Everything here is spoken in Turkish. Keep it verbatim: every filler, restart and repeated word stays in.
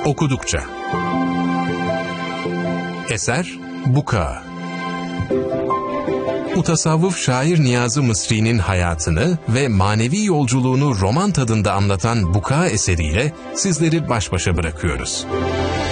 Okudukça. Eser Buka. Mutasavvıf şair Niyazi Mısri'nin hayatını ve manevi yolculuğunu roman tadında anlatan Buka eseriyle sizleri baş başa bırakıyoruz.